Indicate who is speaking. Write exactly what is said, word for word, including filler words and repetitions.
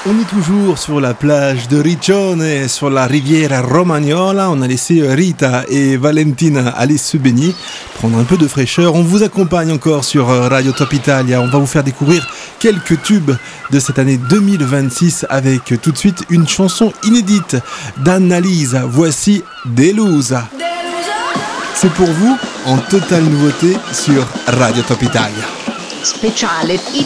Speaker 1: On est toujours sur la plage de Riccione, sur la riviera Romagnola. On a laissé Rita et Valentina aller se baigner, prendre un peu de fraîcheur. On vous accompagne encore sur Radio Top Italia. On va vous faire découvrir quelques tubes de cette année deux mille vingt-six avec tout de suite une chanson inédite d'Annalisa. Voici Delusa. C'est pour vous en totale nouveauté sur Radio Top Italia.
Speaker 2: Speciale Italia.